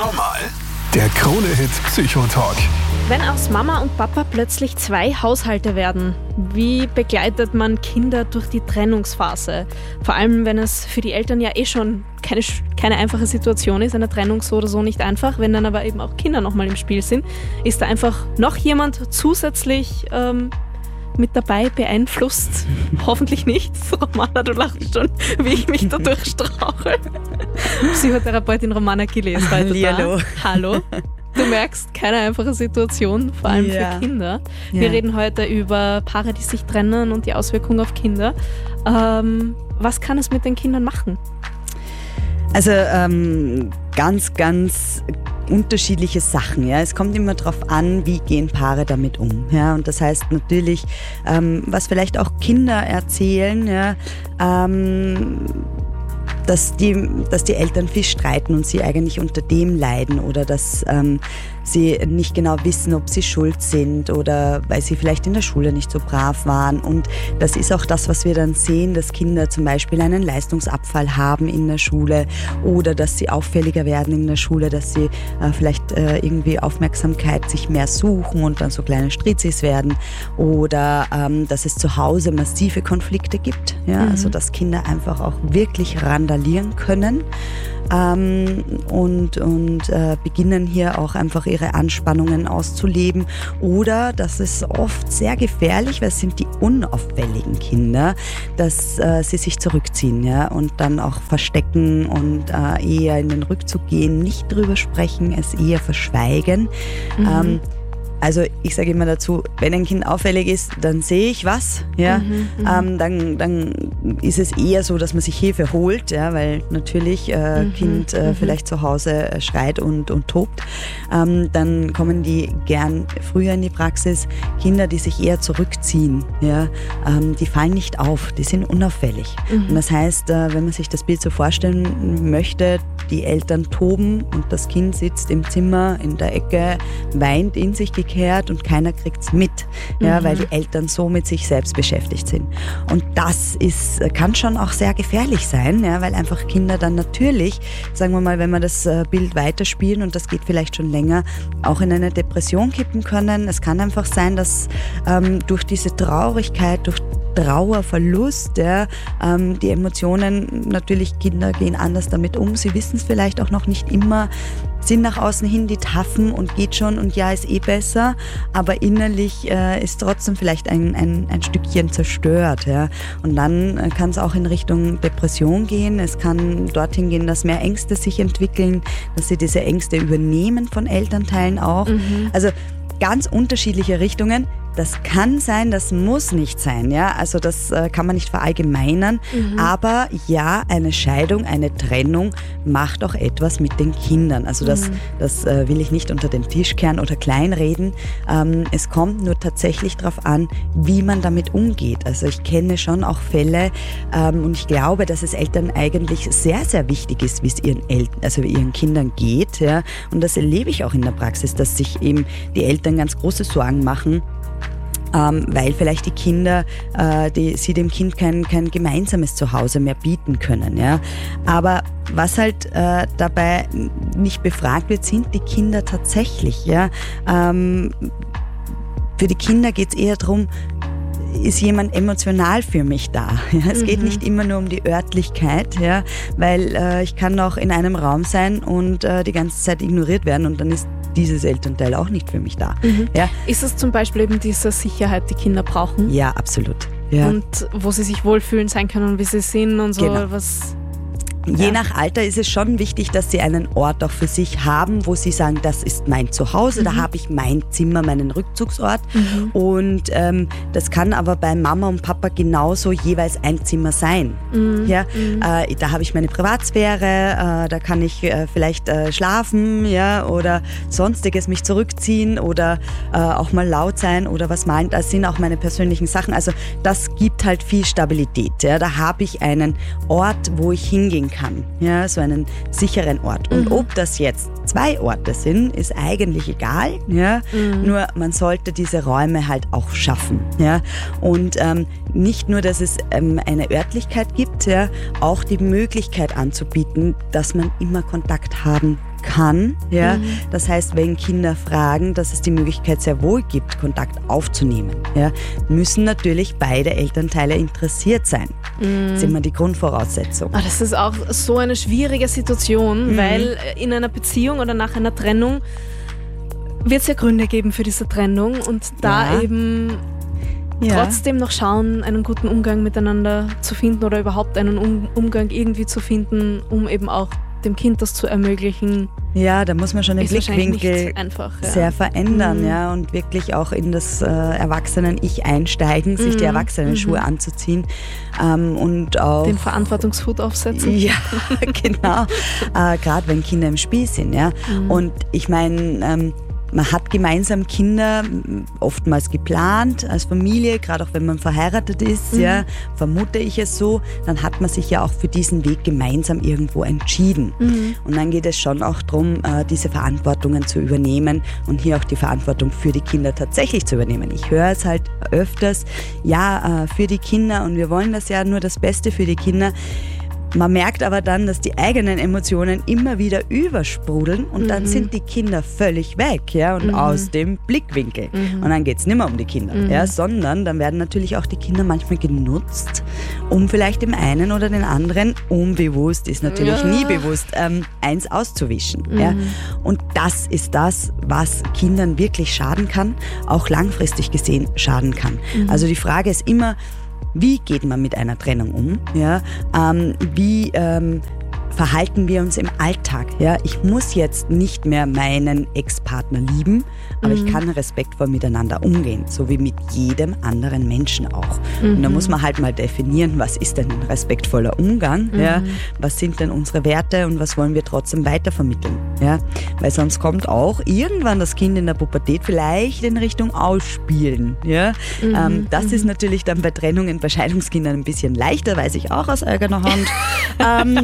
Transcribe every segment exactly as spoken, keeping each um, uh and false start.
normal? Der Krone-Hit Psychotalk. Wenn aus Mama und Papa plötzlich zwei Haushalte werden, wie begleitet man Kinder durch die Trennungsphase? Vor allem, wenn es für die Eltern ja eh schon keine, keine einfache Situation ist, eine Trennung so oder so nicht einfach. Wenn dann aber eben auch Kinder nochmal im Spiel sind, ist da einfach noch jemand zusätzlich ähm, mit dabei, beeinflusst? Hoffentlich nicht. Romana, du lachst schon, wie ich mich da durchstrauche. Psychotherapeutin Romana Gille ist heute Hallihallo. da. Hallo. Du merkst, keine einfache Situation, vor allem ja. für Kinder. Ja. Wir reden heute über Paare, die sich trennen und die Auswirkungen auf Kinder. Ähm, was kann es mit den Kindern machen? Also ähm, ganz, ganz unterschiedliche Sachen. Ja. Es kommt immer darauf an, wie gehen Paare damit um. Ja. Und das heißt natürlich, ähm, was vielleicht auch Kinder erzählen, ja, ähm, dass die, dass die Eltern viel streiten und sie eigentlich unter dem leiden oder dass ähm, sie nicht genau wissen, ob sie schuld sind oder weil sie vielleicht in der Schule nicht so brav waren. Und das ist auch das, was wir dann sehen, dass Kinder zum Beispiel einen Leistungsabfall haben in der Schule oder dass sie auffälliger werden in der Schule, dass sie äh, vielleicht äh, irgendwie Aufmerksamkeit sich mehr suchen und dann so kleine Strizis werden oder ähm, dass es zu Hause massive Konflikte gibt. Ja? Mhm. Also dass Kinder einfach auch wirklich randalieren können. Ähm, und und äh, beginnen hier auch einfach ihre Anspannungen auszuleben. Oder, das ist oft sehr gefährlich, weil es sind die unauffälligen Kinder, dass äh, sie sich zurückziehen, ja, und dann auch verstecken und äh, eher in den Rückzug gehen, nicht drüber sprechen, es eher verschweigen. Mhm. Ähm, Also ich sage immer dazu, wenn ein Kind auffällig ist, dann sehe ich was. Ja? Mhm, ähm, dann, dann ist es eher so, dass man sich Hilfe holt, ja? Weil natürlich äh, mhm, Kind äh, mhm. vielleicht zu Hause schreit und, und tobt. Ähm, dann kommen die gern früher in die Praxis. Kinder, die sich eher zurückziehen, ja? ähm, die fallen nicht auf, die sind unauffällig. Mhm. Und das heißt, äh, wenn man sich das Bild so vorstellen möchte, die Eltern toben und das Kind sitzt im Zimmer in der Ecke, weint in sich gekehrt und keiner kriegt's mit, ja, mhm. weil die Eltern so mit sich selbst beschäftigt sind. Und das ist, kann schon auch sehr gefährlich sein, ja, weil einfach Kinder dann natürlich, sagen wir mal, wenn wir das Bild weiterspielen und das geht vielleicht schon länger, auch in eine Depression kippen können. Es kann einfach sein, dass ähm, durch diese Traurigkeit, durch Trauer, Verlust, ja, ähm, die Emotionen, natürlich Kinder gehen anders damit um, sie wissen es vielleicht auch noch nicht immer, sind nach außen hin die Taffen und geht schon und ja, ist eh besser, aber innerlich äh, ist trotzdem vielleicht ein, ein, ein Stückchen zerstört. Ja. Und dann äh, kann es auch in Richtung Depression gehen, es kann dorthin gehen, dass mehr Ängste sich entwickeln, dass sie diese Ängste übernehmen von Elternteilen auch. Mhm. Also ganz unterschiedliche Richtungen. Das kann sein, das muss nicht sein, ja. Also das äh, kann man nicht verallgemeinern. Mhm. Aber ja, eine Scheidung, eine Trennung macht auch etwas mit den Kindern. Also das, mhm. das äh, will ich nicht unter den Tisch kehren oder kleinreden. Ähm, es kommt nur tatsächlich darauf an, wie man damit umgeht. Also ich kenne schon auch Fälle ähm, und ich glaube, dass es Eltern eigentlich sehr, sehr wichtig ist, wie es ihren Eltern, also ihren Kindern geht. Ja. Und das erlebe ich auch in der Praxis, dass sich eben die Eltern ganz große Sorgen machen, Ähm, weil vielleicht die Kinder, äh, die, sie dem Kind kein, kein gemeinsames Zuhause mehr bieten können. Ja? Aber was halt äh, dabei nicht befragt wird, sind die Kinder tatsächlich. Ja? Ähm, für die Kinder geht es eher darum, ist jemand emotional für mich da? Ja, es mhm. geht nicht immer nur um die Örtlichkeit, ja, weil äh, ich kann auch in einem Raum sein und äh, die ganze Zeit ignoriert werden und dann ist dieses Elternteil auch nicht für mich da. Mhm. Ja. Ist es zum Beispiel eben diese Sicherheit, die Kinder brauchen? Ja, absolut. Ja. Und wo sie sich wohlfühlen sein können, wie sie sind und so, genau. was... Je ja. nach Alter ist es schon wichtig, dass sie einen Ort auch für sich haben, wo sie sagen, das ist mein Zuhause, mhm. da habe ich mein Zimmer, meinen Rückzugsort. Mhm. Und ähm, das kann aber bei Mama und Papa genauso jeweils ein Zimmer sein. Mhm. Ja? Mhm. Äh, da habe ich meine Privatsphäre, äh, da kann ich äh, vielleicht äh, schlafen, ja, oder sonstiges, mich zurückziehen oder äh, auch mal laut sein oder was malen. Das sind auch meine persönlichen Sachen. Also das gibt halt viel Stabilität. Ja? Da habe ich einen Ort, wo ich hingehen kann, ja, so einen sicheren Ort. Und mhm. ob das jetzt zwei Orte sind, ist eigentlich egal, ja, mhm. nur man sollte diese Räume halt auch schaffen, ja, und ähm, nicht nur, dass es ähm, eine Örtlichkeit gibt, ja, auch die Möglichkeit anzubieten, dass man immer Kontakt haben kann. Ja? Mhm. Das heißt, wenn Kinder fragen, dass es die Möglichkeit sehr wohl gibt, Kontakt aufzunehmen, ja, müssen natürlich beide Elternteile interessiert sein. Mhm. Das ist immer die Grundvoraussetzung. Ah, das ist auch so eine schwierige Situation, Mhm. weil in einer Beziehung oder nach einer Trennung wird es ja Gründe geben für diese Trennung und da Ja. eben Ja. trotzdem noch schauen, einen guten Umgang miteinander zu finden oder überhaupt einen um- Umgang irgendwie zu finden, um eben auch dem Kind das zu ermöglichen, Ja, da muss man schon den ist wahrscheinlich Blickwinkel nicht einfach. Ja. sehr verändern, Mhm. ja, und wirklich auch in das äh, Erwachsenen-Ich einsteigen, sich die Mhm. Erwachsenenschuhe Mhm. anzuziehen ähm, und auch Den Verantwortungshut aufsetzen. Ja, genau. Äh, Gerade wenn Kinder im Spiel sind, ja. Mhm. Und ich meine, ähm, man hat gemeinsam Kinder m, oftmals geplant als Familie, gerade auch wenn man verheiratet ist, Mhm. ja, vermute ich es so, dann hat man sich ja auch für diesen Weg gemeinsam irgendwo entschieden. Mhm. Und dann geht es schon auch darum, äh, diese Verantwortungen zu übernehmen und hier auch die Verantwortung für die Kinder tatsächlich zu übernehmen. Ich höre es halt öfters, ja, äh, für die Kinder und wir wollen das ja nur das Beste für die Kinder. Man merkt aber dann, dass die eigenen Emotionen immer wieder übersprudeln und dann Mhm. sind die Kinder völlig weg, ja, und Mhm. aus dem Blickwinkel. Mhm. Und dann geht es nicht mehr um die Kinder, Mhm. ja, sondern dann werden natürlich auch die Kinder manchmal genutzt, um vielleicht dem einen oder den anderen unbewusst, ist natürlich Ja. nie bewusst, ähm, eins auszuwischen. Mhm. Ja. Und das ist das, was Kindern wirklich schaden kann, auch langfristig gesehen schaden kann. Mhm. Also die Frage ist immer, wie geht man mit einer Trennung um? Ja? Ähm, wie ähm, verhalten wir uns im Alltag? Ja? Ich muss jetzt nicht mehr meinen Ex-Partner lieben, aber Mhm. ich kann respektvoll miteinander umgehen, so wie mit jedem anderen Menschen auch. Und da Mhm. muss man halt mal definieren, was ist denn ein respektvoller Umgang? Ja? Mhm. Was sind denn unsere Werte und was wollen wir trotzdem weitervermitteln? Ja? Weil sonst kommt auch irgendwann das Kind in der Pubertät vielleicht in Richtung Ausspielen. Ja? Mhm. Ähm, das ist natürlich dann bei Trennungen bei Scheidungskindern ein bisschen leichter, weiß ich auch aus eigener Hand. ähm,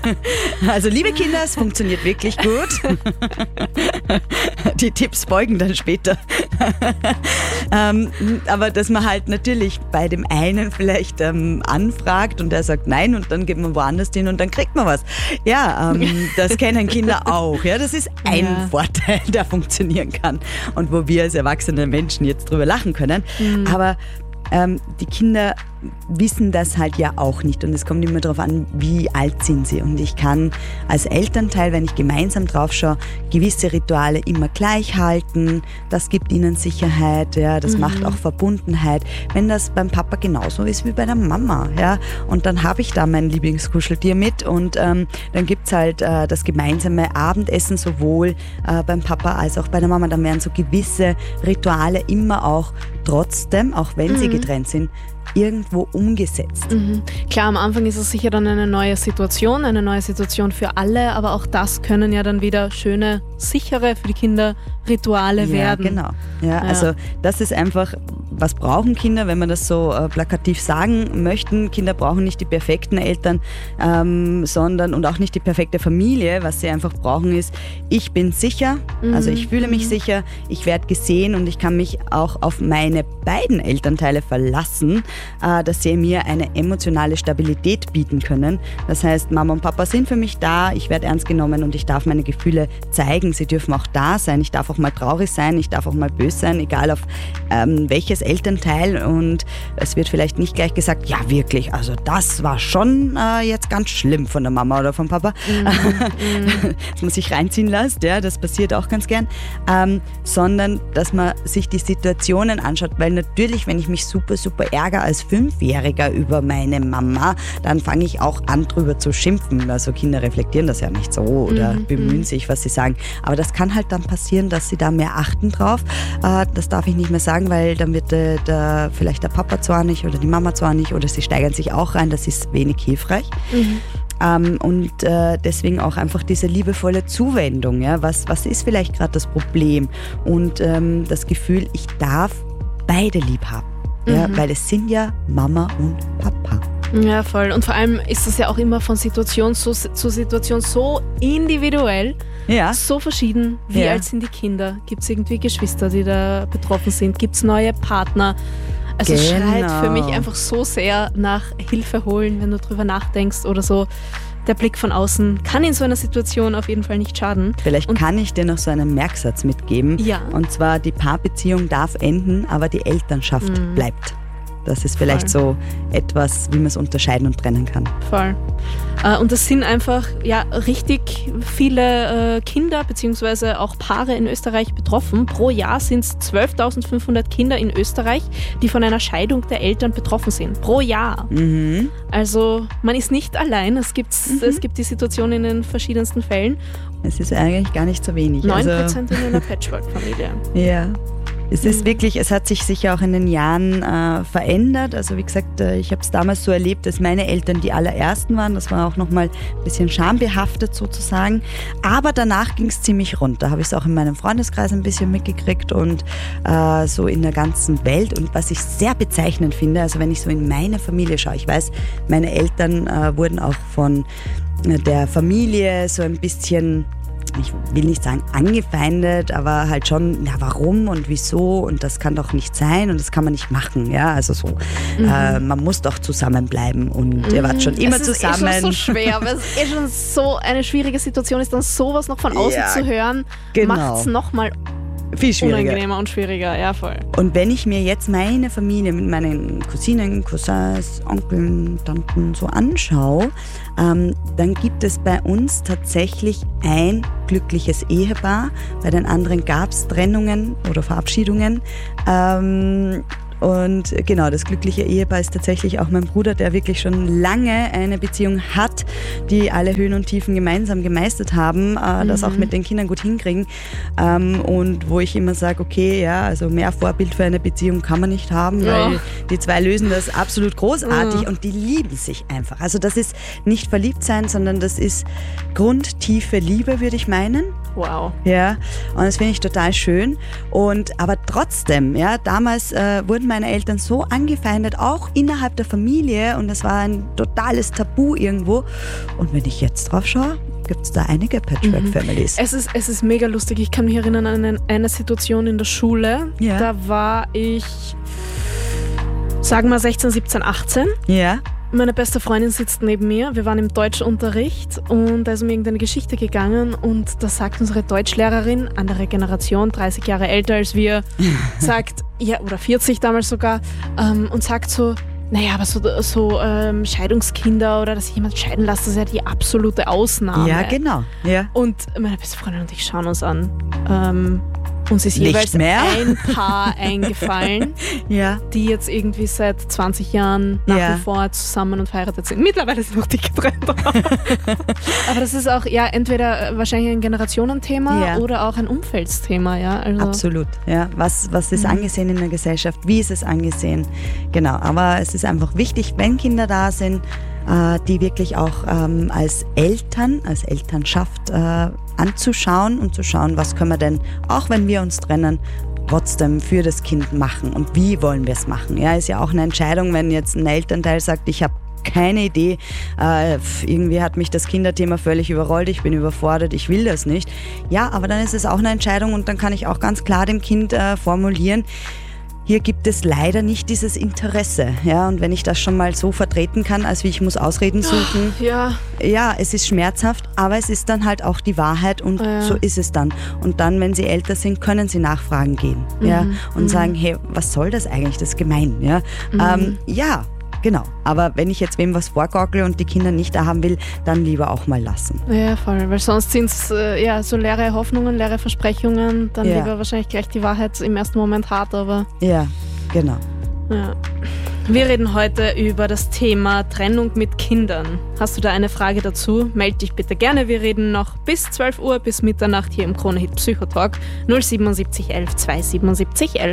also liebe Kinder, es funktioniert wirklich gut. Die Tipps folgen dann später. ähm, aber dass man halt natürlich bei dem einen vielleicht ähm, anfragt und der sagt nein und dann geht man woanders hin und dann kriegt man was. Ja, ähm, das kennen Kinder auch. Ja, das ist ein Ja. Vorteil, der funktionieren kann und wo wir als erwachsene Menschen jetzt drüber lachen können. Mhm. Aber ähm, die Kinder wissen das halt ja auch nicht und es kommt immer darauf an, wie alt sind sie. Und ich kann als Elternteil, wenn ich gemeinsam drauf schaue, gewisse Rituale immer gleich halten. Das gibt ihnen Sicherheit, ja, das Mhm. macht auch Verbundenheit. Wenn das beim Papa genauso ist wie bei der Mama, ja, und dann habe ich da mein Lieblingskuscheltier mit und ähm, dann gibt's halt äh, das gemeinsame Abendessen sowohl äh, beim Papa als auch bei der Mama. Dann werden so gewisse Rituale immer auch trotzdem, auch wenn sie Mhm. getrennt sind, irgendwo umgesetzt. Mhm. Klar, am Anfang ist es sicher dann eine neue Situation, eine neue Situation für alle, aber auch das können ja dann wieder schöne, sichere für die Kinder Rituale Ja, werden. genau. Ja, Ja. also das ist einfach, was brauchen Kinder, wenn man das so äh, plakativ sagen möchten. Kinder brauchen nicht die perfekten Eltern, ähm, sondern und auch nicht die perfekte Familie. Was sie einfach brauchen ist, ich bin sicher, Mhm. also ich fühle mich Mhm. sicher, ich werde gesehen und ich kann mich auch auf meine beiden Elternteile verlassen, äh, dass sie mir eine emotionale Stabilität bieten können. Das heißt, Mama und Papa sind für mich da, ich werde ernst genommen und ich darf meine Gefühle zeigen. Sie dürfen auch da sein, ich darf auch mal traurig sein, ich darf auch mal böse sein, egal auf ähm, welches Elternteil. Und es wird vielleicht nicht gleich gesagt, ja wirklich, also das war schon äh, jetzt ganz schlimm von der Mama oder vom Papa, dass man sich reinziehen lässt, ja, das passiert auch ganz gern, ähm, sondern dass man sich die Situationen anschaut, weil natürlich, wenn ich mich super, super ärgere als Fünfjähriger über meine Mama, dann fange ich auch an, drüber zu schimpfen. Also Kinder reflektieren das ja nicht so oder Mhm, bemühen mhm. sich, was sie sagen. Aber das kann halt dann passieren, dass sie da mehr achten drauf. Äh, das darf ich nicht mehr sagen, weil dann wird der, der, vielleicht der Papa zornig oder die Mama zornig oder sie steigern sich auch rein. Das ist wenig hilfreich. Mhm. Ähm, und äh, deswegen auch einfach diese liebevolle Zuwendung. Ja? Was, was ist vielleicht gerade das Problem? Und ähm, das Gefühl, ich darf beide lieb haben. Ja? Mhm. Weil es sind ja Mama und Papa. Ja, voll. Und vor allem ist das ja auch immer von Situation zu, zu Situation so individuell, Ja. so verschieden. Wie Ja. alt sind die Kinder? Gibt es irgendwie Geschwister, die da betroffen sind? Gibt es neue Partner? Also es Genau. schreit für mich einfach so sehr nach Hilfe holen, wenn du drüber nachdenkst oder so. der Blick von außen kann in so einer Situation auf jeden Fall nicht schaden. Vielleicht Und kann ich dir noch so einen Merksatz mitgeben. Ja. Und zwar, die Paarbeziehung darf enden, aber die Elternschaft Mhm. bleibt. Das ist vielleicht Voll. so etwas, wie man es unterscheiden und trennen kann. Voll. Äh, Und es sind einfach ja, richtig viele äh, Kinder bzw. auch Paare in Österreich betroffen. Pro Jahr sind es zwölftausendfünfhundert Kinder in Österreich, die von einer Scheidung der Eltern betroffen sind. Pro Jahr. Mhm. Also man ist nicht allein. Es gibt, Mhm. es gibt die Situation in den verschiedensten Fällen. Es ist eigentlich gar nicht so wenig. neun Also, Prozent in einer Patchwork-Familie. ja. Es ist Mhm. wirklich, es hat sich sicher auch in den Jahren äh, verändert. Also wie gesagt, äh, ich habe es damals so erlebt, dass meine Eltern die allerersten waren. Das war auch nochmal ein bisschen schambehaftet sozusagen. Aber danach ging es ziemlich runter. Habe ich es auch in meinem Freundeskreis ein bisschen mitgekriegt und äh, so in der ganzen Welt. Und was ich sehr bezeichnend finde, also wenn ich so in meine Familie schaue, ich weiß, meine Eltern äh, wurden auch von äh, der Familie so ein bisschen, ich will nicht sagen angefeindet, aber halt schon, ja warum und wieso und das kann doch nicht sein und das kann man nicht machen, ja, also so, Mhm. äh, man muss doch zusammenbleiben und ihr wart schon immer es ist zusammen. Eh schon so schwer, weil es eh schon so eine schwierige Situation ist, dann sowas noch von außen Ja, zu hören, genau. macht es nochmal Viel schwieriger. unangenehmer und schwieriger. Ja, voll. Und wenn ich mir jetzt meine Familie mit meinen Cousinen, Cousins, Onkeln, Tanten so anschaue, ähm, dann gibt es bei uns tatsächlich ein glückliches Ehepaar. Bei den anderen gab es Trennungen oder Verabschiedungen. Ähm, Und genau, das glückliche Ehepaar ist tatsächlich auch mein Bruder, der wirklich schon lange eine Beziehung hat, die alle Höhen und Tiefen gemeinsam gemeistert haben, äh, das auch mit den Kindern gut hinkriegen. Ähm, und wo ich immer sage, okay, ja, also mehr Vorbild für eine Beziehung kann man nicht haben, Ja. weil die zwei lösen das absolut großartig Ja. und die lieben sich einfach. Also das ist nicht verliebt sein, sondern das ist grundtiefe Liebe, würde ich meinen. Wow. Ja, und das finde ich total schön. Und aber trotzdem, ja, damals äh, wurden meine Eltern so angefeindet, auch innerhalb der Familie, und das war ein totales Tabu irgendwo. Und wenn ich jetzt drauf schaue, gibt es da einige Patchwork-Families. Es ist, es ist mega lustig. Ich kann mich erinnern an eine, eine Situation in der Schule. Ja. Da war ich, sagen wir sechzehn, siebzehn, achtzehn. Ja, Meine beste Freundin sitzt neben mir. Wir waren im Deutschunterricht und da ist um irgendeine Geschichte gegangen und da sagt unsere Deutschlehrerin, andere Generation, dreißig Jahre älter als wir, sagt, ja, oder vierzig damals sogar, ähm, und sagt so, naja, aber so, so ähm, Scheidungskinder oder dass sich jemand scheiden lässt, das ist ja die absolute Ausnahme. ja, genau. Ja. Und meine beste Freundin und ich schauen uns an. Ähm, uns ist Nicht jeweils mehr? ein Paar eingefallen, Ja. die jetzt irgendwie seit zwanzig Jahren nach Ja. wie vor zusammen und verheiratet sind. Mittlerweile sind noch die getrennt. Aber das ist auch ja entweder wahrscheinlich ein Generationenthema Ja. oder auch ein Umfeldsthema. Ja? Also, Absolut, ja. Was, was ist Mhm. angesehen in der Gesellschaft? Wie ist es angesehen? Genau, aber es ist einfach wichtig, wenn Kinder da sind, äh, die wirklich auch ähm, als Eltern, als Elternschaft äh, anzuschauen und zu schauen, was können wir denn, auch wenn wir uns trennen, trotzdem für das Kind machen und wie wollen wir es machen. Ja, ist ja auch eine Entscheidung, wenn jetzt ein Elternteil sagt, ich habe keine Idee, äh, irgendwie hat mich das Kinderthema völlig überrollt, ich bin überfordert, ich will das nicht. Ja, aber dann ist es auch eine Entscheidung und dann kann ich auch ganz klar dem Kind äh, formulieren, hier gibt es leider nicht dieses Interesse. Ja, und wenn ich das schon mal so vertreten kann, als wie ich muss Ausreden suchen, ja, ja, es ist schmerzhaft, aber es ist dann halt auch die Wahrheit und Ja. so ist es dann. Und dann, wenn sie älter sind, können sie nachfragen gehen, ja, und sagen, hey, was soll das eigentlich, das ist gemein, ja, ähm, ja, genau. Aber wenn ich jetzt wem was vorgaukle und die Kinder nicht da haben will, dann lieber auch mal lassen. ja, voll. Weil sonst sind es äh, ja, so leere Hoffnungen, leere Versprechungen. Dann Ja. lieber wahrscheinlich gleich die Wahrheit im ersten Moment hart, aber Ja, genau. ja. Wir reden heute über das Thema Trennung mit Kindern. Hast du da eine Frage dazu? Meld dich bitte gerne. Wir reden noch bis zwölf Uhr, bis Mitternacht hier im Krone Hit Psychotalk null sieben sieben eins eins zwei sieben sieben elf.